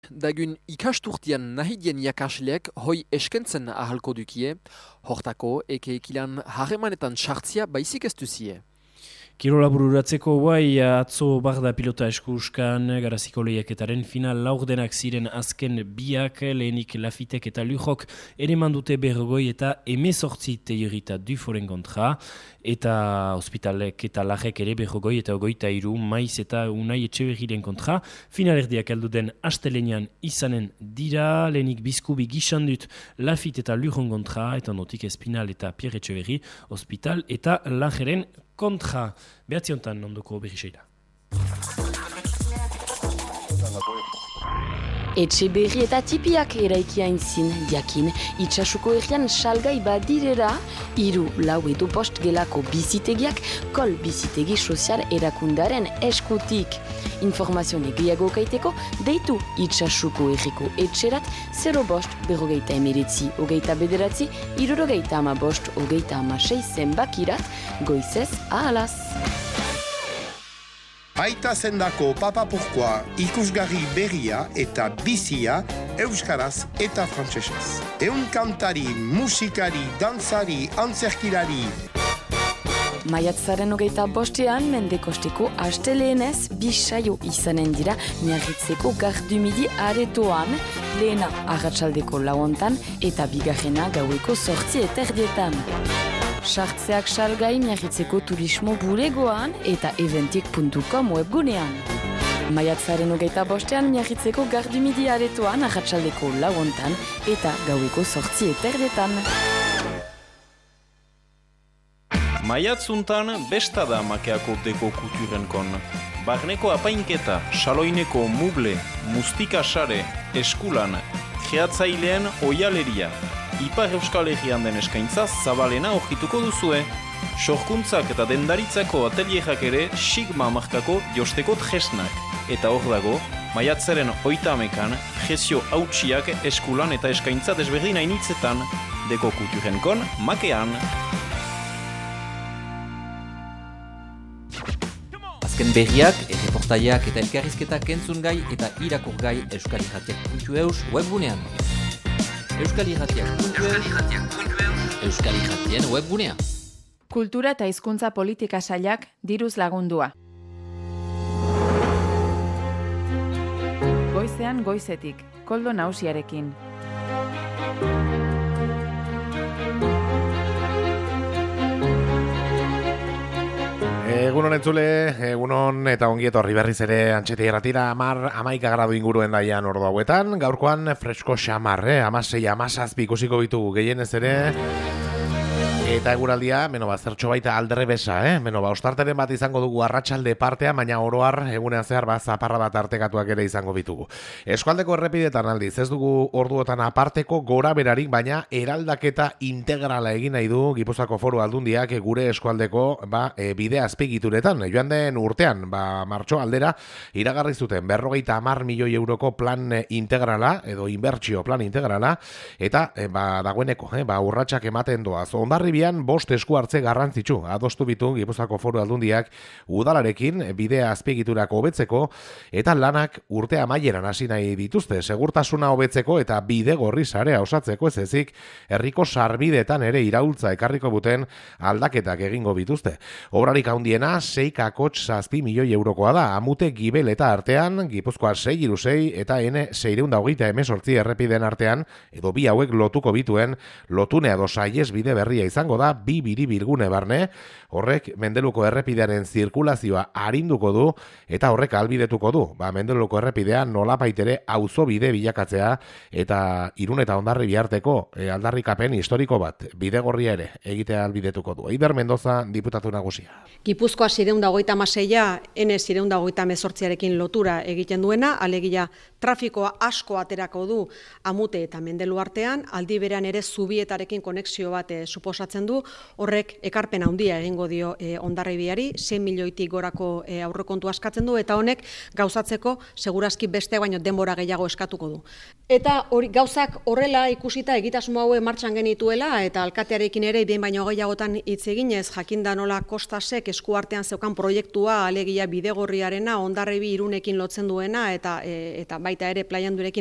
Dagun ikasturtian nahidien jakasleak hoi eskentzen ahalko dukie, hortako ekilan harremanetan sartzia baizik ez duzie. Kirola bururatzeko guai atzo barda pilota eskuskan garaziko lehiaketaren final laurdenak ziren azken biak, lehenik Lafitek eta Lujok ere mandute berrogoi eta 18 teirita Duforen kontra, eta hospitalek eta lajek ere berrogoi eta 23 Maiz eta Unai Etxeberriren kontra. Finalerdiak heldu den astelenean izanen dira, lehenik Bizkubi gisan dut Lafit eta Lujon kontra, eta notik Espinal eta Pierre Etxeberri hospital eta lajeren kontra. Behatziontan ondoko berriseira. Etxeberri eta tipiak eraikia inzin, jakin, itxasuko errian salgai badirera, 3, 4 edo 5 gelako bizitegiak kol bizitegi sozial erakundaren eskutik. Informazio gehiago kaiteko, deitu itxasuko erriko etxerat 05 29 59 15 zenbakirat, goizez ahalaz. Aita zendako Papa Pourquoi ikusgarri berria eta bizia euskaraz eta frantsesez. Ehun kantari, musikari, dantzari, antzerkilari. Maiatzaren 25ean mendekosteko asteleenez bisaio izanen dira Miarritzeko Gardumidi aretoan, lehena arratsaldeko 4 eta bigarrena gaueko 8:30. Sartzeak salgai Miarritzeko turismo bulegoan eta eventik.com webgunean. Maiatzaren 25ean Miarritzeko Gardumidi aretoan arratsaldeko 4 eta gaueko 8:30. Maiatzuntan besta da makeako deko kulturenkon. Barneko apainketa, saloineko muble, mustika sare, eskulan, gehatzailean oialeria. Ipar Euskal Herrian den eskaintza zabalena orkituko duzue. Sorkuntzak eta dendaritzako atelierak ere Sigma markako josteko tresnak. Eta hor dago, maiatzaren 30ean prezio hautsiak eskulan eta eskaintza desberdin hainitzetan. Deko kulturenkon makean. Azken berriak, erreportaiak eta elkarrizketak entzun gai eta irakur gai euskalirratiak.eus webgunean. Euskalirratiak.eus, Euskalirratien webgunea. Kultura eta hizkuntza politika sailak diruz lagundua. Goizean goizetik, Koldo Nausiarekin. Egunon entzule, egunon eta ongietorri berriz ere Antxeti Irratira 11 gradu inguruen daian ordu hauetan. Gaurkoan fresko xamar, 16, 17 ikusiko ditugu gehienez ere. Eta eguraldia, zertxo baita aldrebesa, ostarteren bat izango dugu arratsalde partea, baina oroar egunean zehar zaparra bat artekatuak ere izango bitugu. Eskualdeko errepidetan aldiz, ez dugu orduotan aparteko gora berarik, baina eraldaketa integrala egin nahi du Gipuzkoako Foru Aldundiak gure eskualdeko bide azpigituretan. Joan den urtean, martxo aldera, iragarri zuten 50 milioi euroko plan integrala, edo inbertsio plan integrala, eta dagoeneko, urratsak ematen doaz. Hondarribian 5 esku hartze garrantzitsu adostu bitu Gipuzkoako Foru Aldundiak udalarekin bidea azpiegiturak hobetzeko eta lanak urte amaieran hasi nahi dituzte, segurtasuna hobetzeko eta bide gorri sarea osatzeko ez ezik herriko sarbideetan ere iraultza ekarriko buten aldaketak egingo bituzte. Obrarik handiena 6,7 milioi eurokoa da, Amute Gibel eta artean, Gipuzkoa 636 eta N628 errepideen artean, edo bi hauek lotuko bituen lotunea edo saies bide berria izango da, bi biribilgune barne, horrek Mendeluko errepidearen zirkulazioa arinduko du eta horrek albidetuko du. Mendeluko errepidea nolapaitere auzo bide bilakatzea eta Irun eta Hondarribi arteko aldarrikapen historiko bat bidegorria ere egitea albidetuko du. Eider Mendoza, diputatu nagusia. Gipuzkoa 636 N628arekin lotura egiten duena, alegia trafikoa asko aterako du Amute eta Mendelu artean, aldi berean ere zubietarekin konexio bat suposatzen suposatzen du, horrek ekarpen handia egingo dio Hondarribiari, 6 milioitik gorako aurrekontu askatzen du, eta honek gauzatzeko segurazki beste baino denbora gehiago eskatuko du. Eta gauzak horrela ikusita egitasmo haue martxan genituela, eta alkatearekin ere behin baino gehiagotan hitz eginez, jakinda nola Kostasek eskuartean zeukan proiektua, alegia bidegorriarena, Hondarribi Irunekin lotzen duena, eta baita ere Plaiandurekin